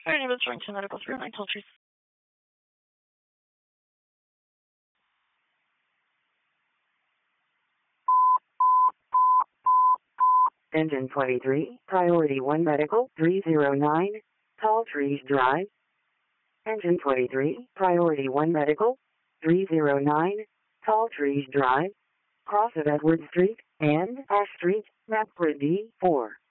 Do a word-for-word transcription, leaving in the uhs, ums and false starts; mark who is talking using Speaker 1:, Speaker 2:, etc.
Speaker 1: My name is Joint Medical Through nine Tall Trees.
Speaker 2: Engine twenty-three, Priority one Medical, three oh nine, Tall Trees Drive. Engine twenty-three, Priority one Medical, three oh nine, Tall Trees Drive. Cross of Edward Street and Ash Street, map grid D four.